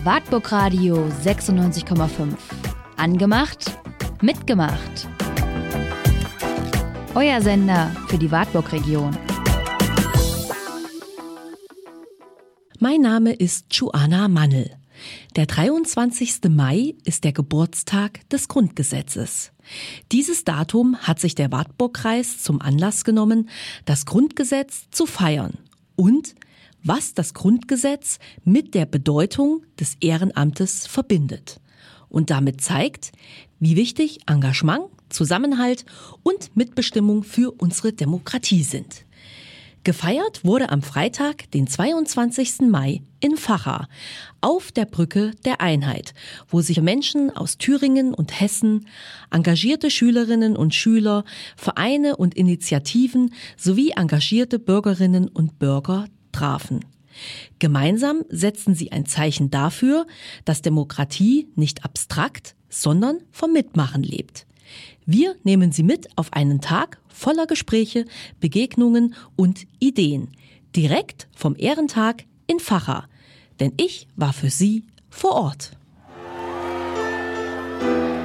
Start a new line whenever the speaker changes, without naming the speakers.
Wartburg Radio 96,5. Angemacht, mitgemacht. Euer Sender für die Wartburg-Region.
Mein Name ist Joanna Mannel. Der 23. Mai ist der Geburtstag des Grundgesetzes. Dieses Datum hat sich der Wartburgkreis zum Anlass genommen, das Grundgesetz zu feiern und was das Grundgesetz mit der Bedeutung des Ehrenamtes verbindet und damit zeigt, wie wichtig Engagement, Zusammenhalt und Mitbestimmung für unsere Demokratie sind. Gefeiert wurde am Freitag, den 22. Mai in Vacha, auf der Brücke der Einheit, wo sich Menschen aus Thüringen und Hessen, engagierte Schülerinnen und Schüler, Vereine und Initiativen sowie engagierte Bürgerinnen und Bürger trafen. Gemeinsam setzten sie ein Zeichen dafür, dass Demokratie nicht abstrakt, sondern vom Mitmachen lebt. Wir nehmen Sie mit auf einen Tag voller Gespräche, Begegnungen und Ideen. Direkt vom Ehrentag in Vacha. Denn ich war für Sie vor Ort.